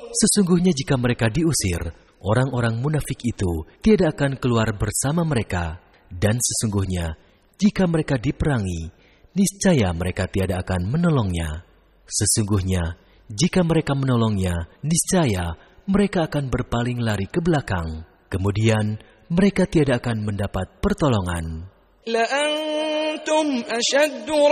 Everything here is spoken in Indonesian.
Sesungguhnya jika mereka diusir, orang-orang munafik itu tidak akan keluar bersama mereka. Dan sesungguhnya jika mereka diperangi, niscaya mereka tidak akan menolongnya. Sesungguhnya jika mereka menolongnya, niscaya mereka akan berpaling lari ke belakang. Kemudian mereka tidak akan mendapat pertolongan. لأنتم أشد